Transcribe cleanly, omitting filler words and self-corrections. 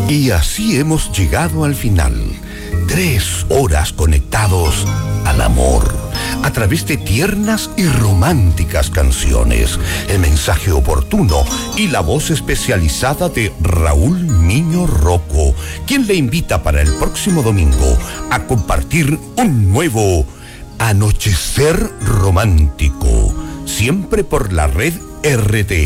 Y así hemos llegado al final. 3 horas conectados al amor, a través de tiernas y románticas canciones, el mensaje oportuno y la voz especializada de Raúl Niño Rocco, quien le invita para el próximo domingo a compartir un nuevo Anochecer Romántico, siempre por la red RT.